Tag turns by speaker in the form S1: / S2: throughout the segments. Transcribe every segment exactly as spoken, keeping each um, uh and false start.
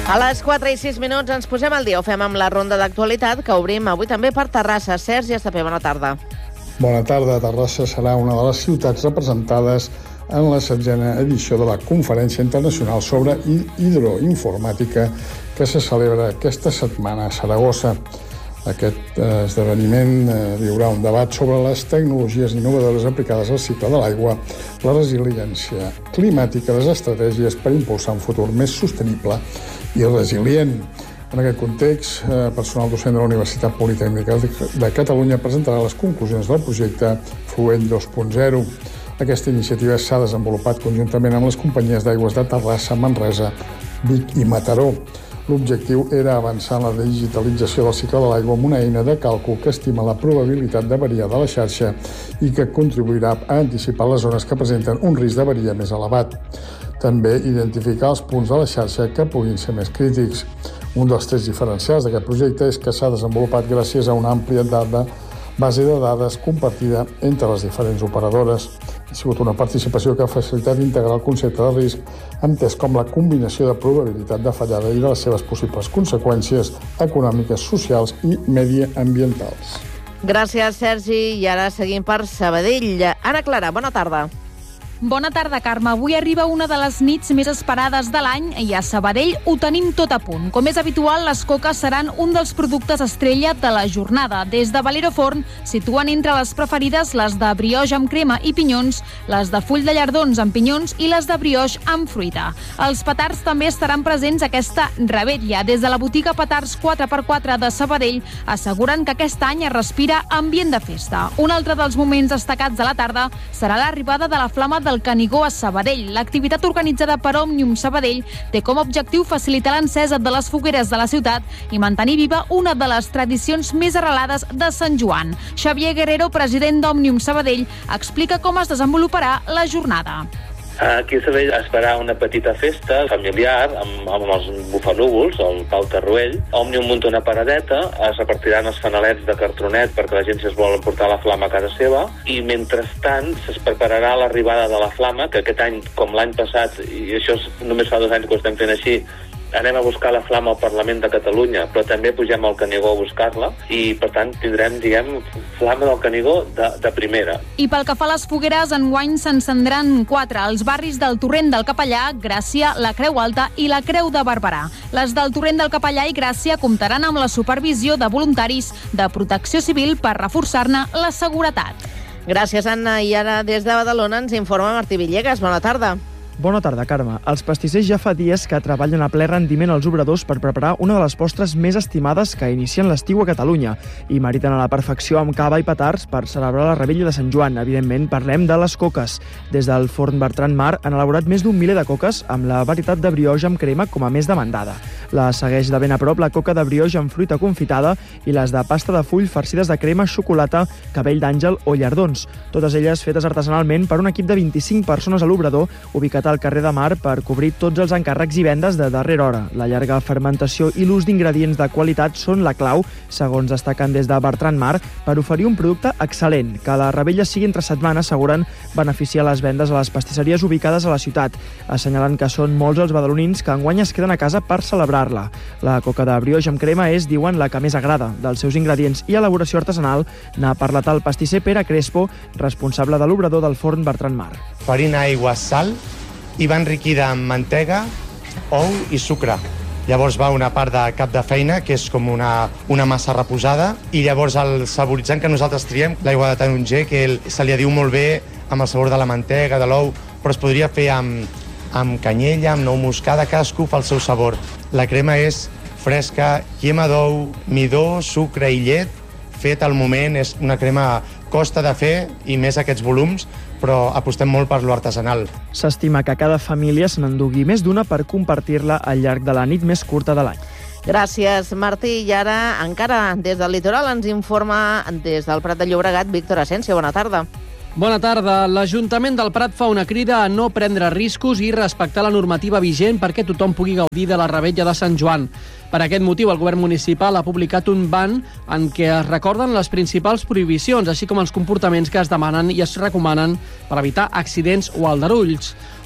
S1: A les quatre i sis minuts ens posem al dia. Ho fem amb la ronda d'actualitat que obrim avui també per Terrassa. Sergi Estapé, bona tarda.
S2: Bona tarda. Terrassa serà una de les ciutats representades en la setzena edició de la Conferència Internacional sobre Hidroinformàtica que se celebra aquesta setmana a Saragossa. Aquest esdeveniment hi haurà un debat sobre les tecnologies innovadores aplicades al cicle de l'aigua, la resiliència climàtica, les estratègies per impulsar un futur més sostenible i resilient. En aquest context, personal docent de la Universitat Politècnica de Catalunya presentarà les conclusions del projecte Fluent dos punt zero. Aquesta iniciativa s'ha desenvolupat conjuntament amb les companyies d'aigües de Terrassa, Manresa, Vic i Mataró. L'objectiu era avançar en la digitalització del cicle de l'aigua amb una eina de càlcul que estima la probabilitat d'avaria de la xarxa i que contribuirà a anticipar les zones que presenten un risc d'avaria més elevat. També identificar els punts de la xarxa que puguin ser més crítics. Un dels trets diferencials d'aquest projecte és que s'ha desenvolupat gràcies a una àmplia dada, base de dades compartida entre les diferents operadores. Ha sigut una participació que ha facilitat integrar el concepte de risc, entès com la combinació de probabilitat de fallada i de les seves possibles conseqüències econòmiques, socials i mediambientals.
S1: Gràcies, Sergi. I ara seguim per Sabadell. Anna Clara, bona tarda.
S3: Bona tarda, Carme. Avui arriba una de les nits més esperades de l'any i a Sabadell ho tenim tot a punt. Com és habitual, les coques seran un dels productes estrella de la jornada. Des de Valero Forn situen entre les preferides les de brioix amb crema i pinyons, les de full de llardons amb pinyons i les de brioix amb fruita. Els petards també estaran presents aquesta revetlla. Des de la botiga Petards quatre per quatre de Sabadell asseguren que aquest any es respira ambient de festa. Un altre dels moments destacats de la tarda serà l'arribada de la flama del Canigó a Sabadell. L'activitat organitzada per Òmnium Sabadell té com a objectiu facilitar l'encesa de les fogueres de la ciutat i mantenir viva una de les tradicions més arrelades de Sant Joan. Xavier Guerrero, president d'Òmnium Sabadell, explica com es desenvoluparà la jornada.
S4: Aquí a Sabadell es farà una petita festa familiar amb, amb els bufanúvols, el Pau Tarruell. Òmnium munta una paradeta, es repartiran els fanalets de cartronet perquè la gent si es vol emportar la flama a casa seva i mentrestant es prepararà l'arribada de la flama, que aquest any, com l'any passat, i això només fa dos anys que ho estem fent així, anem a buscar la flama al Parlament de Catalunya, però també pugem al Canigó a buscar-la i, per tant, tindrem, diguem, flama del Canigó de, de primera.
S3: I pel que fa a les fogueres, enguany s'encendran quatre als barris del Torrent del Capellà, Gràcia, la Creu Alta i la Creu de Barberà. Les del Torrent del Capellà i Gràcia comptaran amb la supervisió de voluntaris de Protecció Civil per reforçar-ne la seguretat.
S1: Gràcies, Anna. I ara des de Badalona ens informa Martí Villegas. Bona tarda.
S5: Bona tarda, Carme. Els pastissers ja fa dies que treballen a ple rendiment als obradors per preparar una de les postres més estimades que inicien l'estiu a Catalunya i meriten a la perfecció amb cava i petards per celebrar la revetlla de Sant Joan. Evidentment, parlem de les coques. Des del forn Bertran Mar han elaborat més d'un miler de coques amb la varietat de brioix amb crema com a més demandada. La segueix de ben a prop la coca de brioix amb fruita confitada i les de pasta de full farcides de crema, xocolata, cabell d'àngel o llardons. Totes elles fetes artesanalment per un equip de vint-i-cinc persones a l'obrador ubicat al carrer de Mar per cobrir tots els encàrrecs i vendes de darrera hora. La llarga fermentació i l'ús d'ingredients de qualitat són la clau, segons destaquen des de Bertran Mar, per oferir un producte excel·lent. Que la revetlla sigui entre setmana, asseguren, beneficia les vendes a les pastisseries ubicades a la ciutat, assenyalant que són molts els badalonins que enguany es queden a casa per celebrar-la. La coca de brioix amb crema és, diuen, la que més agrada. Dels seus ingredients i elaboració artesanal n'ha parlat el pastisser Pere Crespo, responsable de l'obrador del forn Bertran Mar.
S6: Farina, aigua, sal i va enriquida amb mantega, ou i sucre. Llavors va una part de cap de feina, que és com una, una massa reposada, i llavors el saboritzant que nosaltres triem, l'aigua de taronger, que el, se li diu molt bé amb el sabor de la mantega, de l'ou, però es podria fer amb, amb canyella, amb nou moscada, cadascú fa el seu sabor. La crema és fresca, llema d'ou, midó, sucre i llet, fet al moment, és una crema costa de fer i més aquests volums, però apostem molt per lo artesanal.
S5: S'estima que cada família se n'endugui més d'una per compartir-la al llarg de la nit més curta de l'any.
S1: Gràcies, Martí. I ara, encara des del litoral, ens informa des del Prat de Llobregat, Víctor Asensio. Bona tarda.
S7: Bona tarda. L'Ajuntament del Prat fa una crida a no prendre riscos i respectar la normativa vigent perquè tothom pugui gaudir de la revetlla de Sant Joan. Per aquest motiu, el govern municipal ha publicat un ban en què es recorden les principals prohibicions, així com els comportaments que es demanen i es recomanen per evitar accidents o aldarulls.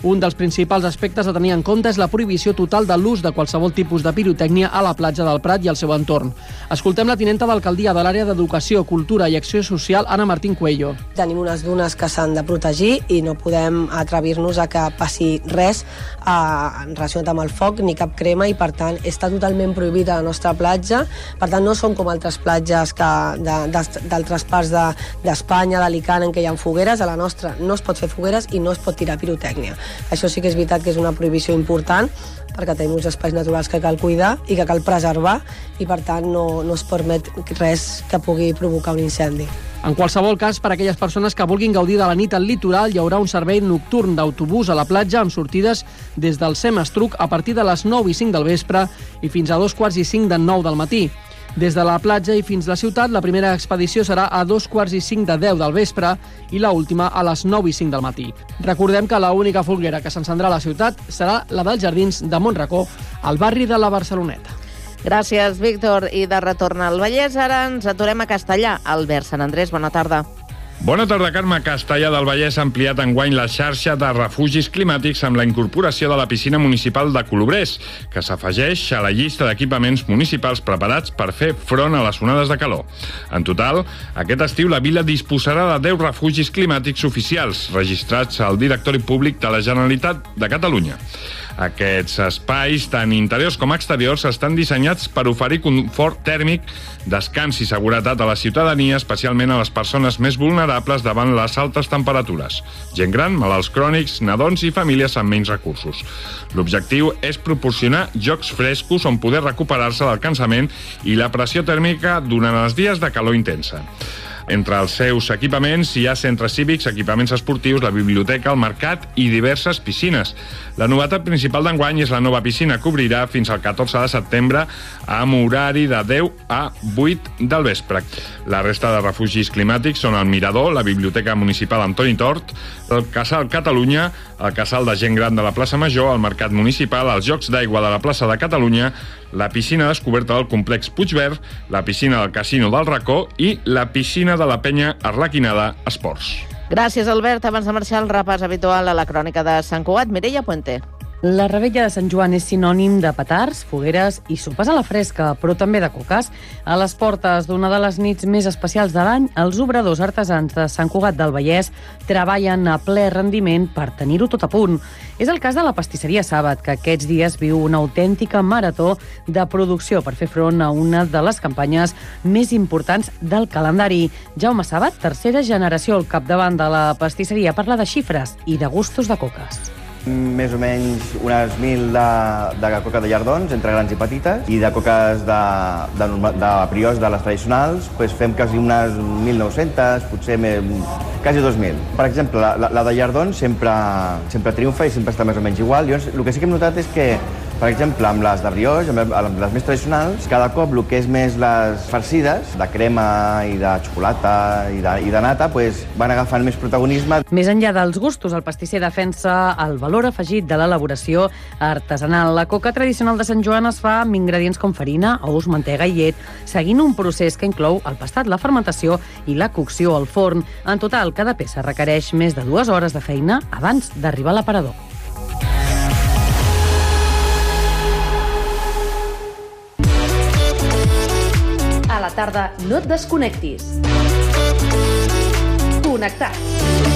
S7: Un dels principals aspectes a tenir en compte és la prohibició total de l'ús de qualsevol tipus de pirotècnia a la platja del Prat i al seu entorn. Escoltem la tinenta d'alcaldia de l'àrea d'Educació, Cultura i Acció Social, Anna Martín Cuello.
S8: Tenim unes dunes que s'han de protegir i no podem atrevir-nos a que passi res eh, relacionat amb el foc ni cap crema, i per tant està totalment prohibida a la nostra platja. Per tant no són com altres platges que d'altres parts d'Espanya, d'Alicant, en què hi ha fogueres. A la nostra no es pot fer fogueres i no es pot tirar pirotècnia. Això sí que és veritat que és una prohibició important, perquè tenim uns espais naturals que cal cuidar i que cal preservar, i per tant no, no es permet res que pugui provocar un incendi.
S7: En qualsevol cas, per a aquelles persones que vulguin gaudir de la nit al litoral, hi haurà un servei nocturn d'autobús a la platja amb sortides des del Semestruc a partir de les nou i cinc del vespre i fins a dos quarts i cinc de nou del matí. Des de la platja i fins a la ciutat, la primera expedició serà a dos quarts i cinc de deu del vespre i la última a les nou i cinc del matí. Recordem que l'única folguera que s'encendrà a la ciutat serà la dels Jardins de Montracó, al barri de la Barceloneta.
S1: Gràcies, Víctor. I de retorn al Vallès, ara ens aturem a Castellà. Albert Sant Andrés, bona tarda.
S9: Bona tarda, Carme. Castellà del Vallès ha ampliat enguany la xarxa de refugis climàtics amb la incorporació de la piscina municipal de Colobrers, que s'afegeix a la llista d'equipaments municipals preparats per fer front a les onades de calor. En total, aquest estiu la vila disposarà de deu refugis climàtics oficials, registrats al Directori Públic de la Generalitat de Catalunya. Aquests espais, tant interiors com exteriors, estan dissenyats per oferir confort tèrmic, descans i seguretat a la ciutadania, especialment a les persones més vulnerables davant les altes temperatures. Gent gran, malalts crònics, nadons i famílies amb menys recursos. L'objectiu és proporcionar llocs frescos on poder recuperar-se del cansament i la pressió tèrmica durant els dies de calor intensa. Entre els seus equipaments hi ha centres cívics, equipaments esportius, la biblioteca, el mercat i diverses piscines. La novetat principal d'enguany és la nova piscina, que obrirà fins al catorze de setembre amb horari de deu a vuit del vespre. La resta de refugis climàtics són el Mirador, la Biblioteca Municipal Antoni Tort, el Casal Catalunya, el Casal de Gent Gran de la plaça Major, el Mercat Municipal, els Jocs d'Aigua de la plaça de Catalunya, la piscina descoberta del complex Puigverd, la piscina del Casino del Racó i la piscina de la Penya Arlequinada Esports.
S1: Gràcies, Albert. Abans de marxar, el repàs habitual a la crònica de Sant Cugat. Mireia Puente.
S10: La revetlla de Sant Joan és sinònim de petards, fogueres i sopes a la fresca, però també de coques. A les portes d'una de les nits més especials de l'any, els obradors artesans de Sant Cugat del Vallès treballen a ple rendiment per tenir-ho tot a punt. És el cas de la pastisseria Sàbat, que aquests dies viu una autèntica marató de producció per fer front a una de les campanyes més importants del calendari. Jaume Sàbat, tercera generació al capdavant de la pastisseria, parla de xifres i de gustos de coques.
S11: Més o menys unes mil de, de coca de llardons, entre grans i petites, i de coques de, de, de brioche de les tradicionals, pues fem quasi unes mil nou-centes, potser més, quasi dos mil. Per exemple, la, la, la de llardons sempre, sempre triomfa i sempre està més o menys igual. Llavors, el que sí que hem notat és que, per exemple, amb les de brioche, amb les més tradicionals, cada cop el que és més les farcides, de crema i de xocolata i de, i de nata, pues, van agafant més protagonisme.
S10: Més enllà dels gustos, el pastisser defensa el valor afegit de l'elaboració artesanal. La coca tradicional de Sant Joan es fa amb ingredients com farina, ous, mantega i llet, seguint un procés que inclou el pastat, la fermentació i la cocció al forn. En total, cada peça requereix més de dues hores de feina abans d'arribar a l'aparador.
S12: A la tarda no et desconnectis. Connectats.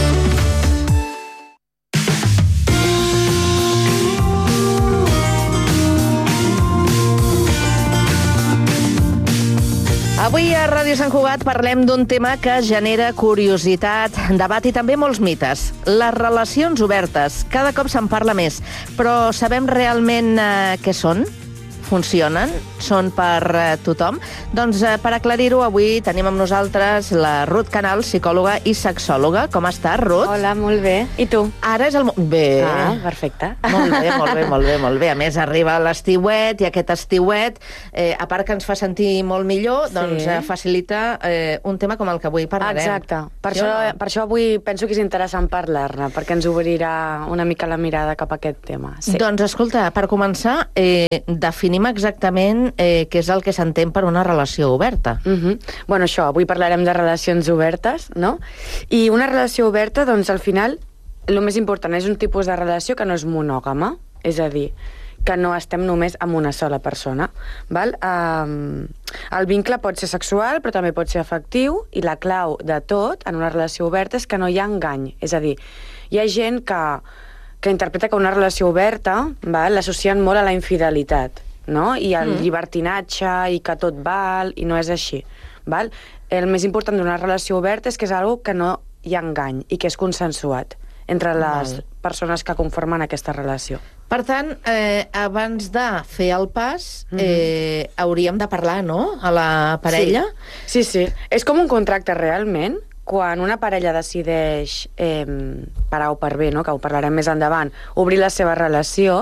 S1: Avui a Ràdio Sant Cugat parlem d'un tema que genera curiositat, debat i també molts mites. Les relacions obertes. Cada cop se'n parla més, però sabem realment eh, què són? Funcionen? Són per eh, tothom? Doncs eh, per aclarir-ho, avui tenim amb nosaltres la Ruth Canal, psicòloga i sexòloga. Com estàs, Ruth?
S13: Hola, molt bé. I tu?
S1: Ara és el... Mo- Bé.
S13: Ah, perfecte.
S1: Molt bé, molt bé, molt bé, molt bé. A més, arriba l'estiuet i aquest estiuet, eh, a part que ens fa sentir molt millor, doncs
S13: Sí.
S1: eh, facilita eh, un tema com el que avui parlarem.
S13: Exacte. Per,
S1: Sí o
S13: això,
S1: no?
S13: per això avui penso que és interessant parlar-ne, perquè ens obrirà una mica la mirada cap a aquest tema. Sí.
S1: Doncs escolta, per començar, eh, definim exactament eh, què és el que s'entén per una relació oberta.
S13: Uh-huh. Bueno, això, avui parlarem de relacions obertes, no? I una relació oberta, doncs, al final, el més important és un tipus de relació que no és monògama, és a dir, que no estem només amb una sola persona. Val? Um, el vincle pot ser sexual, però també pot ser afectiu, i la clau de tot en una relació oberta és que no hi ha engany. És a dir, hi ha gent que, que interpreta que una relació oberta l'associen molt a la infidelitat, no? I al mm. llibertinatge, i que tot val, i no és així. Val? El més important d'una relació oberta és que és una que no hi ha engany i que és consensuat entre les val. persones que conformen aquesta relació.
S1: Per tant, eh, abans de fer el pas, eh, mm-hmm. hauríem de parlar, no?, a la parella?
S13: Sí, sí. sí. És com un contracte realment. Quan una parella decideix, eh, per A o per B, no?, que ho parlarem més endavant, obrir la seva relació,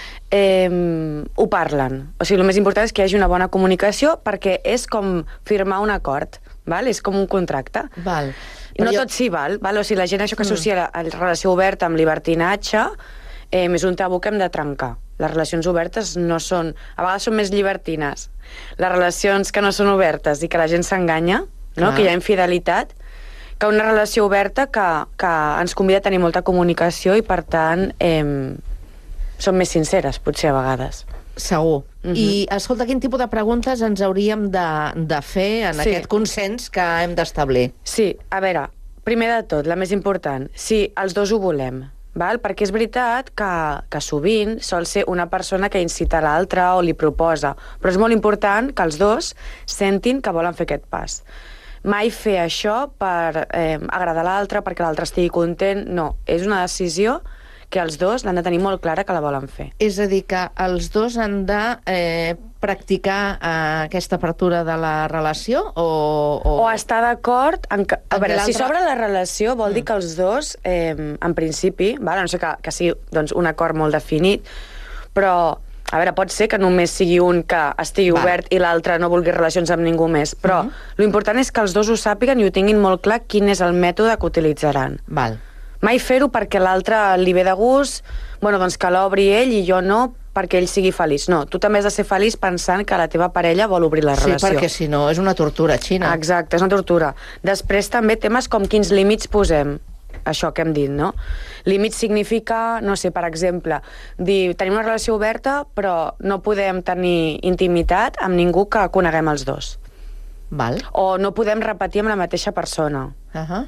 S13: eh, ho parlen. O sigui, el més important és que hi hagi una bona comunicació, perquè és com firmar un acord, val? És com un contracte.
S1: Val.
S13: I no jo... tot sí val, val? O sigui, la gent això que associa mm. la, la relació oberta amb llibertinatge eh, és un tabú que hem de trencar. Les relacions obertes no són... A vegades són més llibertines. Les relacions que no són obertes i que la gent s'enganya, no? Que hi ha infidelitat, que una relació oberta que, que ens convida a tenir molta comunicació i, per tant, eh, són més sinceres, potser, a vegades.
S1: Segur. Uh-huh. I, escolta, quin tipus de preguntes ens hauríem de, de fer en sí. aquest consens que hem d'establir?
S13: Sí, a veure, primer de tot, la més important, si els dos ho volem, val? Perquè és veritat que, que sovint sol ser una persona que incita l'altra o li proposa, però és molt important que els dos sentin que volen fer aquest pas. Mai fer això per eh, agradar l'altre, perquè l'altre estigui content, no, és una decisió que els dos l'han de tenir molt clara que la volen fer.
S1: És a dir, que els dos han de eh, practicar eh, aquesta apertura de la relació o...
S13: O, o estar d'acord en que... A veure, si s'obre la relació vol mm. dir que els dos, eh, en principi, val? A no sé que, que sigui doncs, un acord molt definit, però... A veure, pot ser que només sigui un que estigui val. obert i l'altre no vulgui relacions amb ningú més, però mm -hmm. l'important és que els dos ho sàpiguen i ho tinguin molt clar quin és el mètode que utilitzaran.
S1: Val.
S13: Mai fer-ho perquè l'altre li ve de gust, bueno, doncs que l'obri ell i jo no, perquè ell sigui feliç. No, tu també has de ser feliç pensant que la teva parella vol obrir la relació.
S1: Sí, perquè si no és una tortura, Xina.
S13: Exacte, és una tortura. Després també temes com quins límits posem. Això que hem dit, no? Límits significa, no sé, per exemple, dir, tenim una relació oberta, però no podem tenir intimitat amb ningú que coneguem els dos.
S1: Val.
S13: O no podem repetir amb la mateixa persona.
S1: Uh-huh.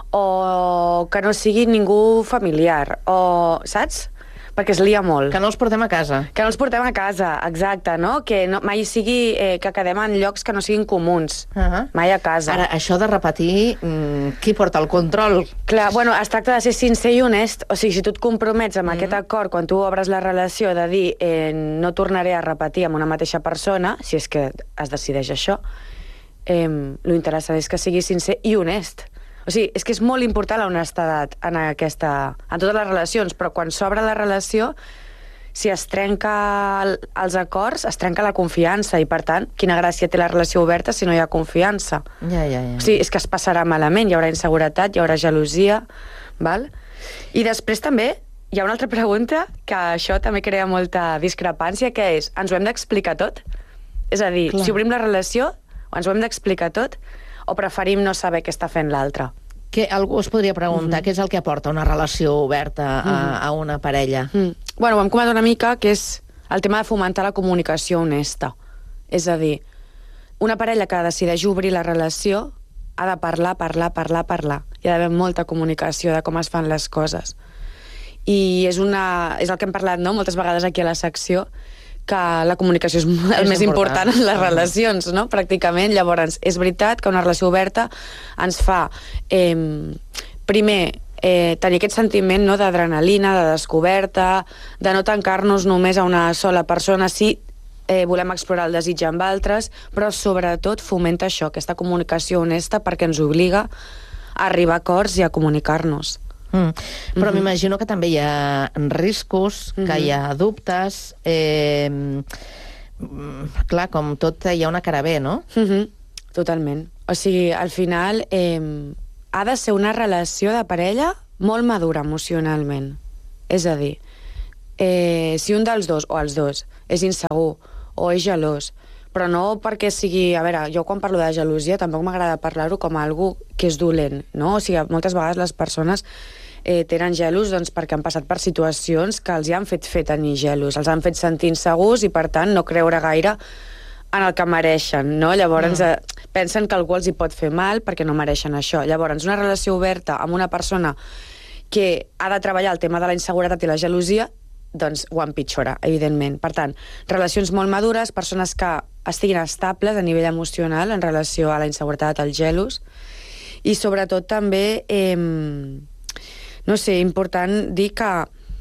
S13: O que no sigui ningú familiar. O, saps? Perquè es lia molt.
S1: Que no els portem a casa.
S13: Que no els portem a casa, exacte, no? Que no, mai sigui eh, que quedem en llocs que no siguin comuns. Uh-huh. Mai a casa.
S1: Ara, això de repetir, mmm, qui porta el control?
S13: Clar, bueno, es tracta de ser sincer i honest. O sigui, si tu et compromets amb mm. aquest acord quan tu obres la relació de dir eh, no tornaré a repetir amb una mateixa persona, si és que es decideix això, eh, lo interessant és que sigui sincer i honest. O sigui, és que és molt important l'honestedat en, aquesta, en totes les relacions, però quan s'obre la relació, si es trenca el, els acords, es trenca la confiança, i per tant, quina gràcia té la relació oberta si no hi ha confiança?
S1: Ja, ja, ja.
S13: O sigui, és que es passarà malament, hi haurà inseguretat, hi haurà gelosia, val? I després també hi ha una altra pregunta, que això també crea molta discrepància, que és, ens ho hem d'explicar tot? És a dir, Clar. si obrim la relació, ens ho hem d'explicar tot? O preferim no saber què està fent l'altre?
S1: Que algú es podria preguntar, mm-hmm. què és el que aporta una relació oberta a, mm-hmm. a una parella?
S13: Mm. Bueno, ho hem comentat una mica, que és el tema de fomentar la comunicació honesta. És a dir, una parella que decideix obrir la relació ha de parlar, parlar, parlar, parlar. Hi ha d'haver molta comunicació de com es fan les coses. I és, una, és el que hem parlat, no?, moltes vegades aquí a la secció, que la comunicació és el és més important. important en les relacions, no?, pràcticament. Llavors, és veritat que una relació oberta ens fa, eh, primer, eh, tenir aquest sentiment, no?, d'adrenalina, de descoberta, de no tancar-nos només a una sola persona, sí, eh, volem explorar el desig amb altres, però sobretot fomenta això, aquesta comunicació honesta, perquè ens obliga a arribar a acords i a comunicar-nos.
S1: Mm. Però mm-hmm. m'imagino que també hi ha riscos, que mm-hmm. hi ha dubtes, eh, clar, com tot hi ha una cara bé, no?
S13: Mm-hmm. Totalment. O sigui, al final eh, ha de ser una relació de parella molt madura emocionalment. És a dir, eh, si un dels dos, o els dos, és insegur o és gelós, però no perquè sigui... A veure, jo quan parlo de gelosia tampoc m'agrada parlar-ho com a algú que és dolent, no? O sigui, moltes vegades les persones eh, tenen gelos doncs, perquè han passat per situacions que els hi han fet fer tenir gelos, els han fet sentir insegurs i, per tant, no creure gaire en el que mereixen, no? Llavors, mm. eh, pensen que algú els hi pot fer mal perquè no mereixen això. Llavors, una relació oberta amb una persona que ha de treballar el tema de la inseguretat i la gelosia, doncs ho empitjora, evidentment. Per tant, relacions molt madures, persones que estiguin estables a nivell emocional en relació a la inseguretat, als gelos, i sobretot també, eh, no sé, important dir que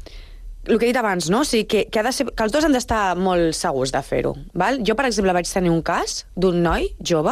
S13: el que he dit abans, no? O sigui, que, que, ha de ser, que els dos han d'estar molt segurs de fer-ho. Val? Jo, per exemple, vaig tenir un cas d'un noi jove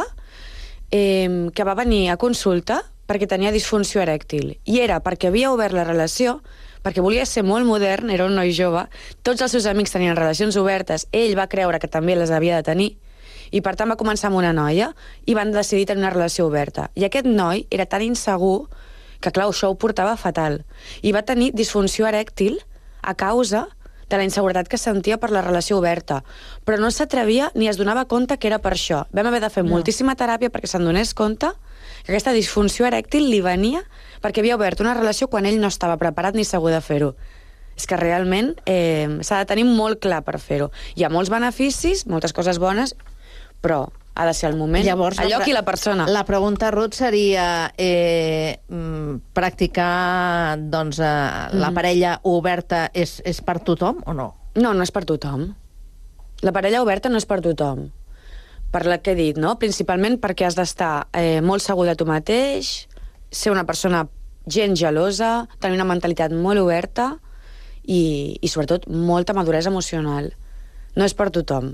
S13: eh, que va venir a consulta perquè tenia disfunció erèctil. I era perquè havia obert la relació, perquè volia ser molt modern, era un noi jove, tots els seus amics tenien relacions obertes, ell va creure que també les havia de tenir, i per tant va començar amb una noia i van decidir tenir una relació oberta. I aquest noi era tan insegur que, clar, això ho portava fatal. I va tenir disfunció erèctil a causa de la inseguretat que sentia per la relació oberta. Però no s'atrevia ni es donava compte que era per això. Vam haver de fer no. moltíssima teràpia perquè se'n donés compte que aquesta disfunció erèctil li venia perquè havia obert una relació quan ell no estava preparat ni segur de fer-ho. És que realment eh, s'ha de tenir molt clar per fer-ho. Hi ha molts beneficis, moltes coses bones, però ha de ser el moment,
S1: Llavors,
S13: el lloc i la persona.
S1: La pregunta, Ruth, seria eh, practicar doncs, eh, mm. la parella oberta és, és per tothom o no?
S13: No, no és per tothom. La parella oberta no és per tothom. Per la que he dit, no? Principalment perquè has d'estar eh, molt segur de tu mateix, ser una persona gens gelosa, tenir una mentalitat molt oberta i, i sobretot, molta maduresa emocional. No és per tothom.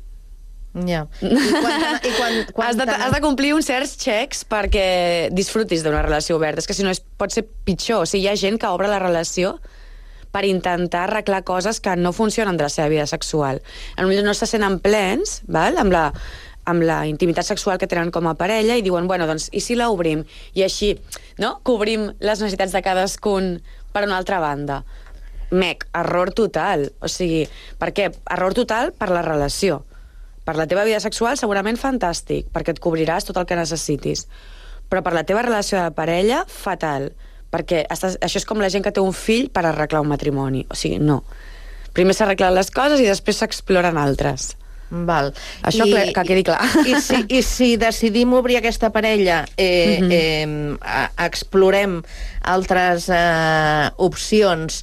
S1: Ja. I quan, i quan, quan
S13: has, de, has de complir uns certs xecs perquè disfrutis d'una relació oberta. És que si no és, pot ser pitjor. O sigui, hi ha gent que obre la relació per intentar arreglar coses que no funcionen de la seva vida sexual. Potser no se senten plens, val? Amb la, amb la intimitat sexual que tenen com a parella i diuen, bueno, doncs, i si l'obrim? I així, no?, cobrim les necessitats de cadascun per una altra banda. Mec, error total. O sigui, per què? Error total per la relació. Per la teva vida sexual segurament fantàstic, perquè et cobriràs tot el que necessitis. Però per la teva relació de parella, fatal. Perquè estàs, això és com la gent que té un fill per arreglar un matrimoni. O sigui, no. Primer s'arreglen les coses i després s'exploren altres.
S1: Val.
S13: Això I, que quedi clar.
S1: I si, I si decidim obrir aquesta parella, eh, mm-hmm. eh, explorem altres eh, opcions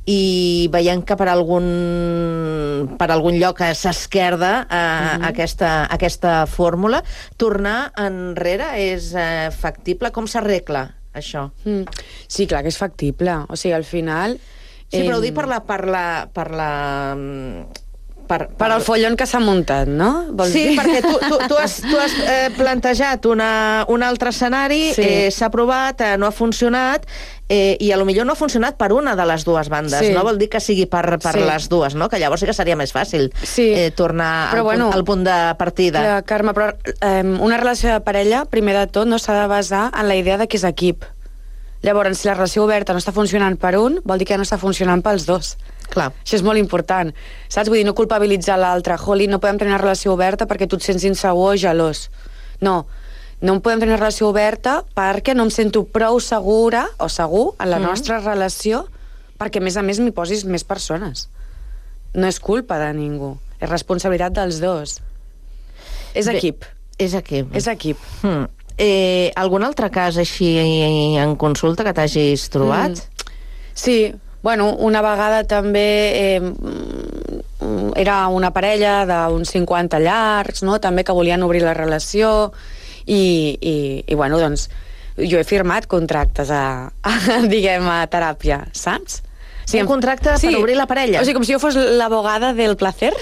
S1: i veiem que per algun, per algun lloc s'esquerda eh, mm-hmm. aquesta, aquesta fórmula, tornar enrere és eh, factible? Com s'arregla això?
S13: Mm. Sí, clar que és factible. O sigui, al final...
S1: Sí, però ho dic per la... Per la, per la Per, per...
S13: per el follon que s'ha muntat, no? Vols
S1: sí,
S13: dir?
S1: perquè tu, tu, tu has, tu has eh, plantejat una, un altre escenari, sí. eh, s'ha provat, eh, no ha funcionat, eh, i a lo millor no ha funcionat per una de les dues bandes. Sí. No vol dir que sigui per, per sí. les dues, no? Que llavors sí que seria més fàcil sí. eh, tornar al, bueno, punt, al punt de partida.
S13: Ja, Carme, però eh, una relació de parella, primer de tot, no s'ha de basar en la idea de que és equip. Llavors, si la relació oberta no està funcionant per un, vol dir que no està funcionant pels dos.
S1: Clar.
S13: Això és molt important. Saps? Vull dir, no culpabilitzar l'altre. Joli, no podem tenir una relació oberta perquè tu et sents insegur o gelós. No. No podem tenir una relació oberta perquè no em sento prou segura o segur en la mm. nostra relació perquè, a més a més, m'hi posis més persones. No és culpa de ningú. És responsabilitat dels dos. És
S1: Bé,
S13: equip.
S1: És equip.
S13: És equip.
S1: Mm. Eh, algun altre cas així en consulta que t'hagis trobat?
S13: Mm. Sí. Bueno, una vegada també eh, era una parella d'uns cinquanta llargs, no?, també que volien obrir la relació i, i, i bueno, doncs, jo he firmat contractes a, a diguem, a teràpia, saps?
S1: Sí, un contracte sí. per obrir la parella?
S13: O sigui, com si jo fos l'abogada del placer.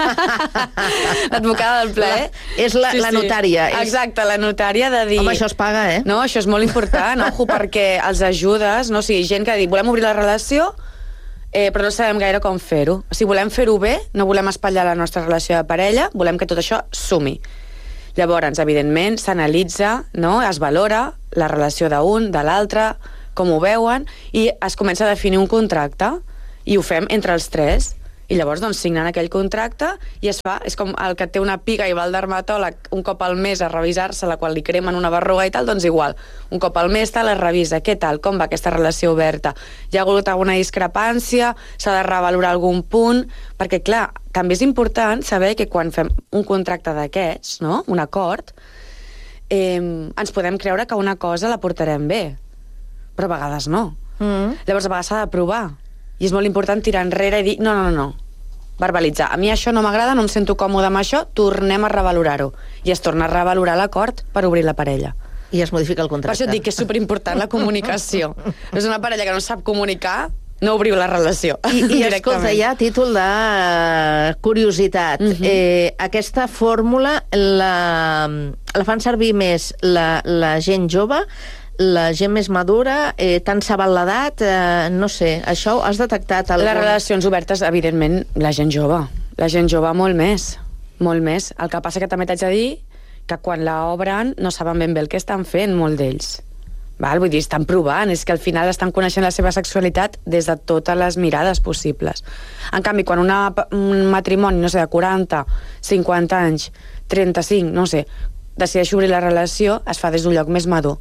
S13: L'advocada del plaer.
S1: La, és la, sí, la notària.
S13: Sí. Exacte, la notària de dir...
S1: Home, això es paga, eh?
S13: No, això és molt important, ojo, perquè els ajudes, no? O sigui, gent que diu, volem obrir la relació, eh, però no sabem gaire com fer-ho. O sigui, volem fer-ho bé, no volem espatllar la nostra relació de parella, volem que tot això sumi. Llavors, evidentment, s'analitza, no?, es valora la relació d'un, de l'altre, com ho veuen, i es comença a definir un contracte, i ho fem entre els tres. I llavors doncs, signen aquell contracte i es fa, és com el que té una piga i va al dermatòleg un cop al mes a revisar-se, la qual li cremen una berruga i tal, doncs igual, un cop al mes tal, es revisa, què tal, com va aquesta relació oberta, hi ha hagut alguna discrepància, s'ha de revalorar algun punt, perquè clar, també és important saber que quan fem un contracte d'aquests, no? Un acord, eh, ens podem creure que una cosa la portarem bé, però a vegades no. Mm. Llavors a vegades s'ha de provar. I és molt important tirar enrere i dir, no, no, no, verbalitzar. A mi això no m'agrada, no em sento còmode amb això, tornem a revalorar-ho. I es torna a revalorar l'acord per obrir la parella.
S1: I es modifica el contracte.
S13: Per això et dic que és superimportant la comunicació. És una parella que no sap comunicar, no obriu la relació.
S1: I, i escolta, ja a títol de curiositat, uh-huh. eh, aquesta fórmula la, la fan servir més la, la gent jove, la gent més madura, eh, tant s'ha val l'edat, eh, no sé, això has detectat algun...
S13: Les relacions obertes, evidentment, la gent jove. La gent jove molt més, molt més. El que passa que també t'haig de dir que quan la obren no saben ben bé el que estan fent, molt d'ells. Val? Vull dir, estan provant, és que al final estan coneixent la seva sexualitat des de totes les mirades possibles. En canvi, quan una, un matrimoni, no sé, de quaranta, cinquanta anys, trenta-cinc, no sé, decideix obrir la relació, es fa des d'un lloc més madur.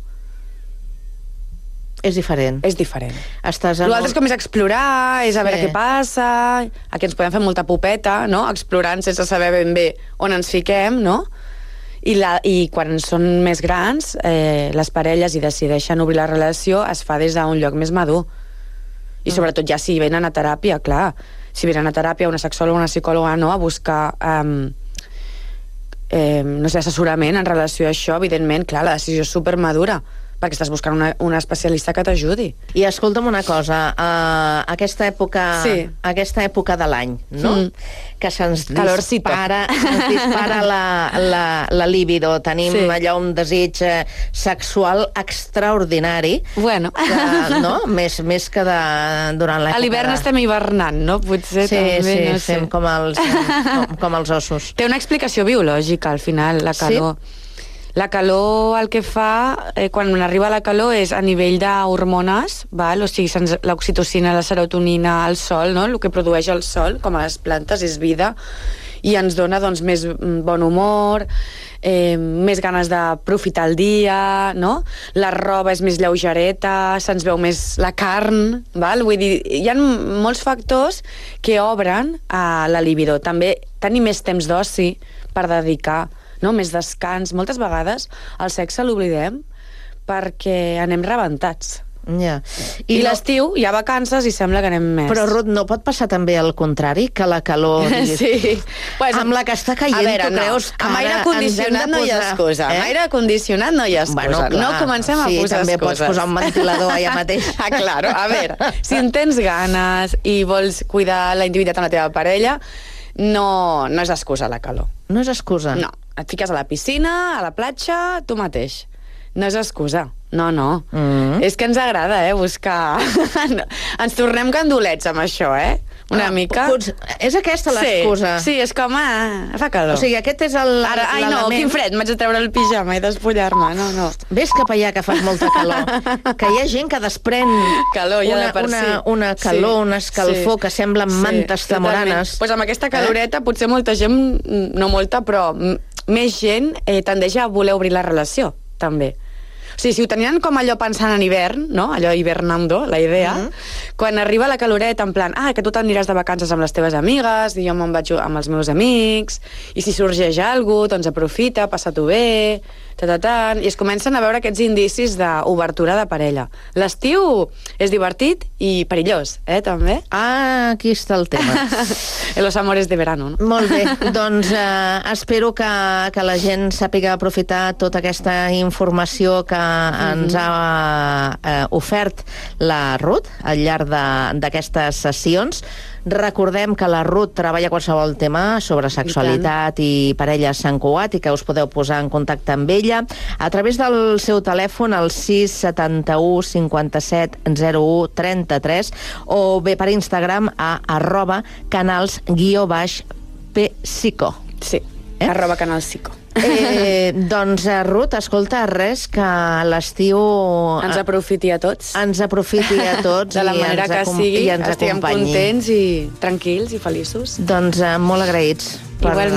S1: És diferent.
S13: És diferent.
S1: Estàs en...
S13: L'altre és com és explorar, és a veure sí. què passa, aquí ens podem fer molta pupeta, no? Explorant sense saber ben bé on ens fiquem, no? I, la, i quan són més grans, eh, les parelles i decideixen obrir la relació, es fa des d'un lloc més madur. I sobretot ja si venen a teràpia, clar. Si venen a teràpia una sexòloga o una psicòloga, no? A buscar... Eh, eh, no sé, assessorament en relació a això, evidentment, clar, la decisió és supermadura, perquè estàs buscant una, una especialista que t'ajudi.
S1: I escolta'm una cosa, uh, aquesta època sí. aquesta època de l'any, no? Mm. Que se'ns dispara, se'ns dispara la, la, la libido, tenim sí. allò un desig sexual extraordinari,
S13: bueno.
S1: que, no? més, més que de, durant l'època...
S13: A l'hivern de... estem hivernant, no? Potser
S1: sí,
S13: també,
S1: sí,
S13: no
S1: estem
S13: sé.
S1: com els, com, com els ossos.
S13: Té una explicació biològica, al final, la calor. Sí? La calor el que fa, eh, quan arriba la calor, és a nivell d'hormones, val? O sigui, l'oxitocina, la serotonina, el sol, no? El que produeix el sol, com a les plantes, és vida, i ens dona doncs, més bon humor, eh, més ganes d'aprofitar el dia, no? La roba és més lleugereta, se'ns veu més la carn, val? Vull dir, hi ha molts factors que obren a la libido. També tenir més temps d'oci per dedicar, no? Més descans. Moltes vegades el sexe l'oblidem perquè anem rebentats.
S1: Ja.
S13: I, I l'estiu hi ha vacances i sembla que anem més.
S1: Però, Ruth, no pot passar també el contrari? Que la calor...
S13: sí.
S1: Pues, amb la que està caient,
S13: veure,
S1: tu
S13: no.
S1: creus que
S13: amb aire condicionat no hi ha excusa. Eh? Amb aire condicionat no hi ha excusa. Bueno, clar, no comencem a
S1: sí,
S13: posar
S1: també
S13: excuses.
S1: Pots posar un ventilador allà mateix.
S13: Ah, claro. A veure, si en tens ganes i vols cuidar la intimitat amb la teva parella, no, no és excusa la calor.
S1: No és excusa?
S13: No. Et fiques a la piscina, a la platja, tu mateix. No és excusa. No, no. Mm. És que ens agrada, eh, buscar... ens tornem gandolets amb això, eh? Una ah, mica. Pots...
S1: És aquesta l'excusa?
S13: Sí, sí, és com, ah, fa calor.
S1: O sigui, aquest és el...
S13: Ara, ai, no, quin fred, m'haig de treure el pijama i despullar-me, no, no.
S1: Ves cap allà que fas molta calor. Que hi ha gent que desprèn
S13: calor, ja
S1: una,
S13: de per
S1: una,
S13: si.
S1: una calor,
S13: sí,
S1: una escalfor sí, que semblen sí, mantes zamoranes.
S13: Doncs pues amb aquesta caloreta, eh? Potser molta gent, no molta, però més gent eh, tendeix a voler obrir la relació, també. O sigui, si ho tenien com allò pensant en hivern, no? Allò hibernando, la idea, mm-hmm. quan arriba la caloreta, en plan, ah, que tu t'aniràs de vacances amb les teves amigues, i jo me'n vaig amb els meus amics, i si sorgeix alguna cosa, doncs aprofita, passa-t'ho bé, ta-ta-tan, i es comencen a veure aquests indicis d'obertura de parella. L'estiu és divertit i perillós, eh, també?
S1: Ah, aquí està el tema.
S13: Los amores de verano, no?
S1: Molt bé, doncs eh, espero que, que la gent sàpiga aprofitar tota aquesta informació que ens ha eh, ofert la Ruth al llarg d'aquestes sessions. Recordem que la Ruth treballa qualsevol tema sobre sexualitat i, i parelles Sant Cugat i que us podeu posar en contacte amb ella a través del seu telèfon al sis setanta-u cinquanta-set zero u trenta-tres o bé per Instagram a arroba canals guió baix psico.
S13: Sí.
S1: Eh?
S13: Arroba Canal Psico.
S1: Eh, doncs, Ruth, escolta, res, que l'estiu...
S13: Ens aprofiti a tots.
S1: Ens aprofiti a tots.
S13: De la
S1: i
S13: manera
S1: ens
S13: que
S1: acom-
S13: sigui,
S1: i ens
S13: estiguem
S1: acompanyi.
S13: contents i tranquils i feliços.
S1: Doncs eh, molt agraïts per,